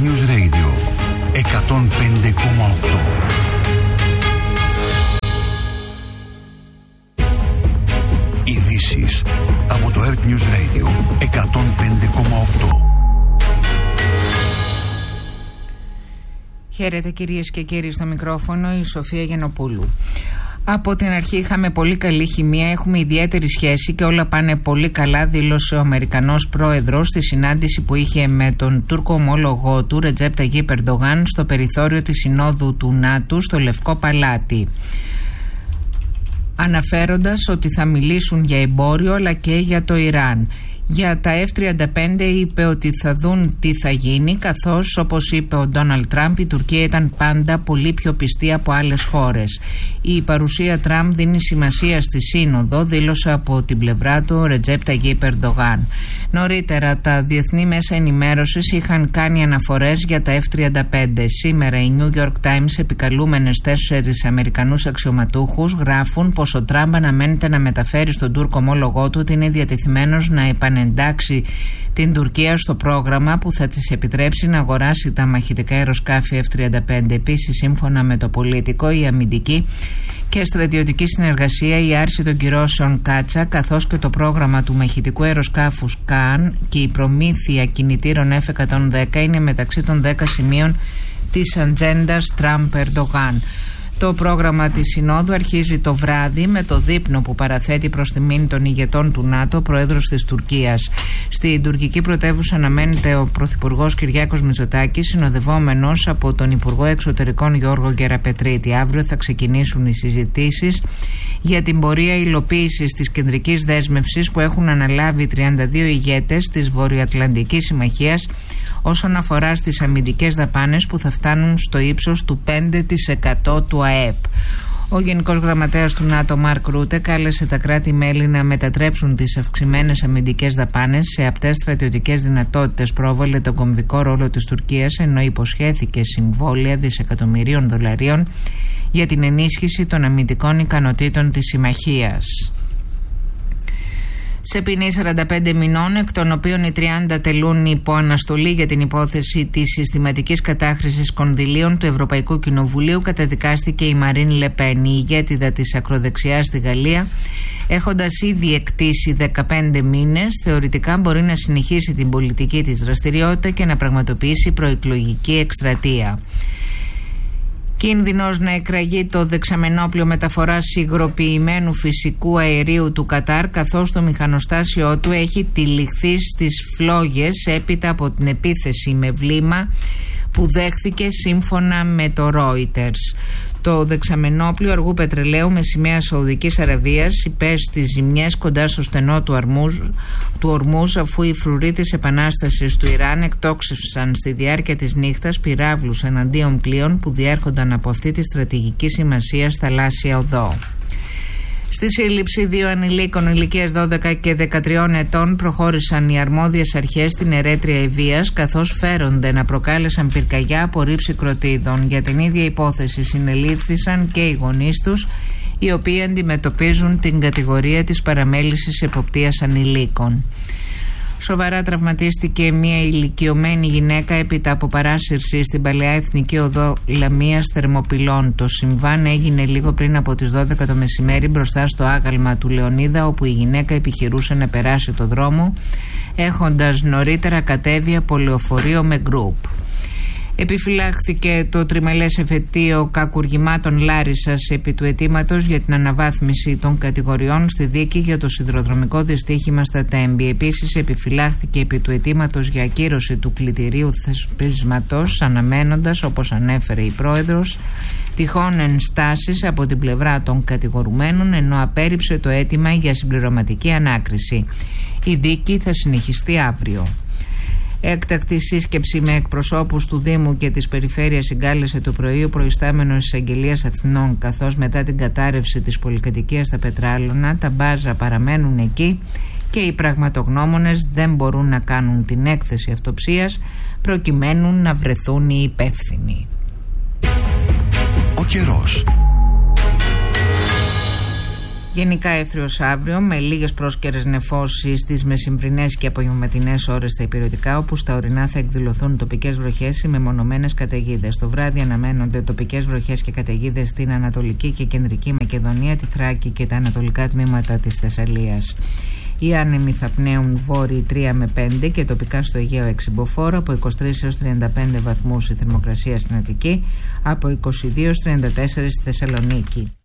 News Radio 105,8. Ειδήσεις από το Earth News Radio 105,8. Χαίρετε κυρίες και κύριοι, στο μικρόφωνο η Σοφία Γενοπούλου. Από την αρχή είχαμε πολύ καλή χημεία, έχουμε ιδιαίτερη σχέση και όλα πάνε πολύ καλά, δήλωσε ο Αμερικανός πρόεδρος στη συνάντηση που είχε με τον Τούρκο ομόλογό του Ρετζέπ Ταγίπ Ερντογάν στο περιθώριο της Συνόδου του ΝΑΤΟ στο Λευκό Παλάτι, αναφέροντας ότι θα μιλήσουν για εμπόριο αλλά και για το Ιράν. Για τα F-35 είπε ότι θα δουν τι θα γίνει, καθώς όπως είπε ο Ντόναλντ Τραμπ, η Τουρκία ήταν πάντα πολύ πιο πιστή από άλλες χώρες. Η παρουσία Τραμπ δίνει σημασία στη Σύνοδο, δήλωσε από την πλευρά του ο Ρετζέπ Ταγίπ Ερντογάν. Νωρίτερα τα διεθνή μέσα ενημέρωσης είχαν κάνει αναφορές για τα F-35. Σήμερα οι New York Times, επικαλούμενες 4 Αμερικανούς αξιωματούχους, γράφουν πως ο Τραμπ αναμένεται να μεταφέρει στον Τούρκο ομόλογό του ότι είναι διατεθειμένος να επανεντάξει την Τουρκία στο πρόγραμμα που θα της επιτρέψει να αγοράσει τα μαχητικά αεροσκάφη F-35. Επίσης, σύμφωνα με το Πολίτικο, η αμυντική και στρατιωτική συνεργασία, η άρση των κυρώσεων Κάτσα, καθώς και το πρόγραμμα του μαχητικού αεροσκάφους ΚΑΝ και η προμήθεια κινητήρων F-110 είναι μεταξύ των 10 σημείων της ατζέντας Τραμπ-Ερντογάν. Το πρόγραμμα της Συνόδου αρχίζει το βράδυ με το δείπνο που παραθέτει προς τιμήν των ηγετών του ΝΑΤΟ ο πρόεδρος της Τουρκίας. Στην τουρκική πρωτεύουσα αναμένεται ο πρωθυπουργός Κυριάκος Μητσοτάκης, συνοδευόμενος από τον Υπουργό Εξωτερικών Γιώργο Γκεραπετρίτη. Αύριο θα ξεκινήσουν οι συζητήσεις για την πορεία υλοποίησης της κεντρικής δέσμευσης που έχουν αναλάβει 32 ηγέτες της Βορειοατλαντικής Συμμαχίας όσον αφορά στις αμυντικές δαπάνες που θα φτάνουν στο ύψος του 5% του ΑΕΠ. Ο Γενικός Γραμματέας του ΝΑΤΟ, Μαρκ Ρούτε, κάλεσε τα κράτη-μέλη να μετατρέψουν τις αυξημένες αμυντικές δαπάνες σε απτές στρατιωτικές δυνατότητες. Πρόβαλε τον κομβικό ρόλο της Τουρκίας, ενώ υποσχέθηκε συμβόλαια δισεκατομμυρίων δολαρίων για την ενίσχυση των αμυντικών ικανοτήτων της συμμαχίας. Σε ποινή 45 μηνών, εκ των οποίων οι 30 τελούν υπό αναστολή για την υπόθεση της συστηματικής κατάχρησης κονδυλίων του Ευρωπαϊκού Κοινοβουλίου, καταδικάστηκε η Μαρίν Λεπέν, η ηγέτιδα της ακροδεξιάς στη Γαλλία. Έχοντας ήδη εκτίσει 15 μήνες, θεωρητικά μπορεί να συνεχίσει την πολιτική της δραστηριότητα και να πραγματοποιήσει προεκλογική εκστρατεία. Κίνδυνος να εκραγεί το δεξαμενόπλιο μεταφοράς υγροποιημένου φυσικού αερίου του Κατάρ, καθώς το μηχανοστάσιό του έχει τυλιχθεί στις φλόγες έπειτα από την επίθεση με βλήμα που δέχθηκε, σύμφωνα με το Reuters. Το δεξαμενόπλιο αργού πετρελαίου με σημαία Σαουδικής Αραβίας υπέστη ζημιές κοντά στο στενό του Ορμούζ, αφού οι φρουροί της Επανάστασης του Ιράν εκτόξευσαν στη διάρκεια της νύχτας πυράβλους εναντίον πλοίων που διέρχονταν από αυτή τη στρατηγική σημασίας θαλάσσια οδό. Στη σύλληψη 2 ανηλίκων ηλικίας 12 και 13 ετών προχώρησαν οι αρμόδιες αρχές στην ερέτρια Ευβοίας, καθώς φέρονται να προκάλεσαν πυρκαγιά από ρήψη κροτίδων. Για την ίδια υπόθεση συνελήφθησαν και οι γονείς τους, οι οποίοι αντιμετωπίζουν την κατηγορία της παραμέλησης εποπτείας ανηλίκων. Σοβαρά τραυματίστηκε μια ηλικιωμένη γυναίκα έπειτα από παράσυρση στην παλαιά Εθνική Οδό Λαμίας Θερμοπυλών. Το συμβάν έγινε λίγο πριν από τις 12 το μεσημέρι μπροστά στο άγαλμα του Λεωνίδα, όπου η γυναίκα επιχειρούσε να περάσει το δρόμο, έχοντας νωρίτερα κατέβει από λεωφορείο με γκρουπ. Επιφυλάχθηκε το τριμελές εφετείο κακουργημάτων Λάρισσας επί του αιτήματος για την αναβάθμιση των κατηγοριών στη δίκη για το σιδηροδρομικό δυστύχημα στα Τέμπη. Επίσης, επιφυλάχθηκε επί του αιτήματος για ακύρωση του κλητηρίου θεσπίσματος, αναμένοντας, όπως ανέφερε η πρόεδρος, τυχόν ενστάσεις από την πλευρά των κατηγορουμένων, ενώ απέρριψε το αίτημα για συμπληρωματική ανάκριση. Η δίκη θα συνεχιστεί αύριο. Έκτακτη σύσκεψη με εκπροσώπους του Δήμου και της Περιφέρειας συγκάλεσε το πρωί ο προϊστάμενος της Αγγελίας Αθηνών, καθώς μετά την κατάρρευση της πολυκατοικίας στα Πετράλωνα τα μπάζα παραμένουν εκεί και οι πραγματογνώμονες δεν μπορούν να κάνουν την έκθεση αυτοψίας προκειμένου να βρεθούν οι υπεύθυνοι. Ο καιρός. Γενικά έθριος αύριο, με λίγες πρόσκαιρες νεφώσεις στις μεσημβρινές και απογευματινές ώρες στα ηπειρωτικά, όπου στα ορεινά θα εκδηλωθούν τοπικές βροχές ή μεμονωμένες καταιγίδες. Το βράδυ αναμένονται τοπικές βροχές και καταιγίδες στην Ανατολική και Κεντρική Μακεδονία, τη Θράκη και τα ανατολικά τμήματα της Θεσσαλίας. Οι άνεμοι θα πνέουν βόρειοι 3 με 5 και τοπικά στο Αιγαίο εξυμποφόρο, από 23 έως 35 βαθμούς η θερμοκρασία στην Αττική, από 22 έως 34 στη Θεσσαλονίκη.